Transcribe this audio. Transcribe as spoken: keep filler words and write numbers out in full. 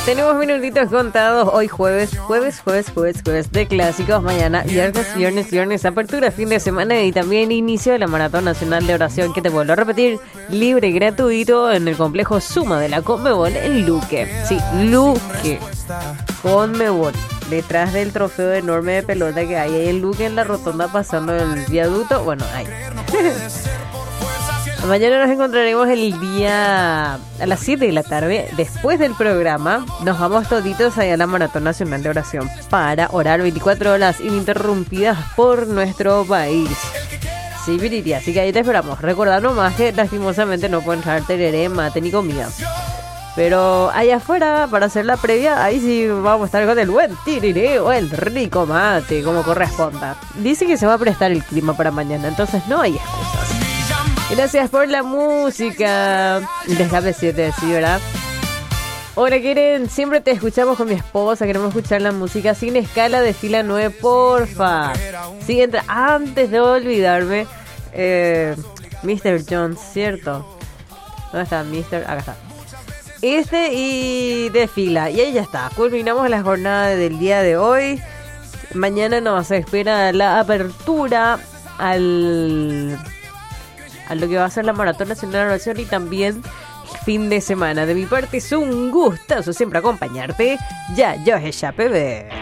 Tenemos minutitos contados. Hoy jueves, jueves, jueves, jueves, jueves de clásicos. Mañana viernes, viernes, viernes, apertura, fin de semana y también inicio de la Maratón Nacional de Oración, que te vuelvo a repetir, libre y gratuito en el complejo Suma de la Conmebol en Luque. Sí, Luque. Conmebol. Detrás del trofeo enorme de pelota que hay ahí en Luque, en la rotonda pasando el viaducto. Bueno, ahí. Mañana nos encontraremos el día a las siete de la tarde. Después del programa nos vamos toditos allá a la Maratón Nacional de Oración para orar veinticuatro horas ininterrumpidas por nuestro país. Sí, Viridia, así que ahí te esperamos. Recordad nomás que lastimosamente no pueden traer tereré, mate ni comida. Pero allá afuera, para hacer la previa, ahí sí vamos a estar con el buen tiriré o el rico mate, como corresponda. Dice que se va a prestar el clima para mañana, entonces no hay excusas. Gracias por la música. Déjame siete, sí, ¿verdad? Hola, quieren, siempre te escuchamos con mi esposa. Queremos escuchar la música sin escala de fila nueve, porfa. Sí, entra, antes de olvidarme, eh, mister Jones, ¿cierto? ¿Dónde está mister? Acá está. Este y de fila. Y ahí ya está. Culminamos la jornada del día de hoy. Mañana nos espera la apertura al... a lo que va a ser la Maratón Nacional de Oración y también fin de semana. De mi parte es un gustazo siempre acompañarte. Ya, yo es ya, bebé.